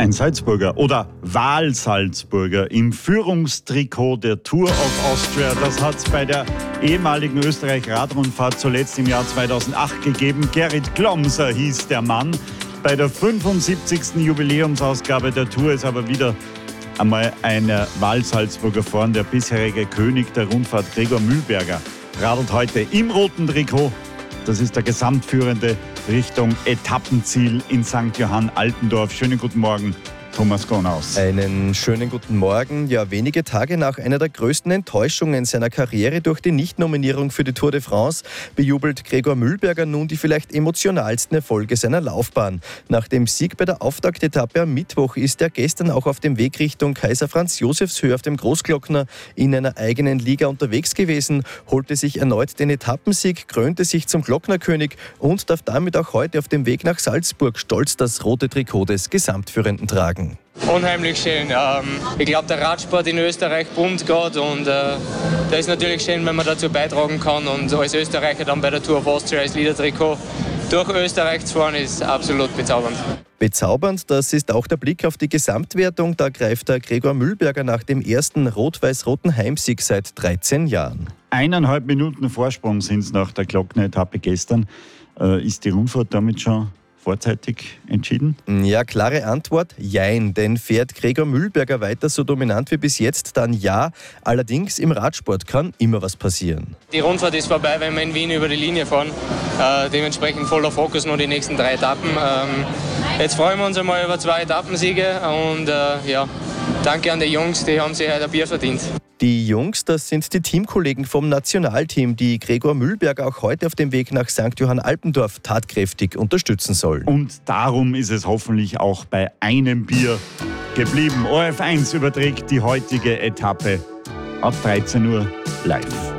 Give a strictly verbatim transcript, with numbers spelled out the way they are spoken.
Ein Salzburger oder Wahlsalzburger im Führungstrikot der Tour of Austria. Das hat es bei der ehemaligen Österreich-Radrundfahrt zuletzt im Jahr zweitausendacht gegeben. Gerrit Glomser hieß der Mann. Bei der fünfundsiebzigsten Jubiläumsausgabe der Tour ist aber wieder einmal ein Wahlsalzburger vorn. Der bisherige König der Rundfahrt, Gregor Mühlberger, radelt heute im roten Trikot. Das ist der Gesamtführende Richtung Etappenziel in Sankt Johann Altendorf. Schönen guten Morgen, Thomas Gonaus. Einen schönen guten Morgen. Ja, wenige Tage nach einer der größten Enttäuschungen seiner Karriere durch die Nichtnominierung für die Tour de France bejubelt Gregor Mühlberger nun die vielleicht emotionalsten Erfolge seiner Laufbahn. Nach dem Sieg bei der Auftaktetappe am Mittwoch ist er gestern auch auf dem Weg Richtung Kaiser Franz Josefs Höhe auf dem Großglockner in einer eigenen Liga unterwegs gewesen, holte sich erneut den Etappensieg, krönte sich zum Glocknerkönig und darf damit auch heute auf dem Weg nach Salzburg stolz das rote Trikot des Gesamtführenden tragen. Unheimlich schön. Ähm, ich glaube, der Radsport in Österreich boomt gerade und äh, da ist natürlich schön, wenn man dazu beitragen kann. Und als Österreicher dann bei der Tour of Austria als Leader-Trikot durch Österreich zu fahren, ist absolut bezaubernd. Bezaubernd, das ist auch der Blick auf die Gesamtwertung. Da greift der Gregor Mühlberger nach dem ersten rot-weiß-roten Heimsieg seit dreizehn Jahren. Eineinhalb Minuten Vorsprung sind es nach der Glockner-Etappe gestern. Äh, ist die Rundfahrt damit schon vorzeitig entschieden? Ja, klare Antwort, jein. Denn fährt Gregor Mühlberger weiter so dominant wie bis jetzt, dann ja. Allerdings im Radsport kann immer was passieren. Die Rundfahrt ist vorbei, wenn wir in Wien über die Linie fahren. Äh, dementsprechend voller Fokus nur die nächsten drei Etappen. Ähm, jetzt freuen wir uns einmal über zwei Etappensiege und äh, ja, danke an die Jungs, die haben sich heute ein Bier verdient. Die Jungs, das sind die Teamkollegen vom Nationalteam, die Gregor Mühlberger auch heute auf dem Weg nach Sankt Johann Altendorf tatkräftig unterstützen sollen. Und darum ist es hoffentlich auch bei einem Bier geblieben. O R F eins überträgt die heutige Etappe ab dreizehn Uhr live.